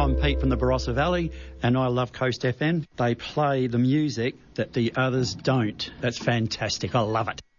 I'm Pete from the Barossa Valley, and I love Coast FM. They play the music that the others don't. That's fantastic. I love it.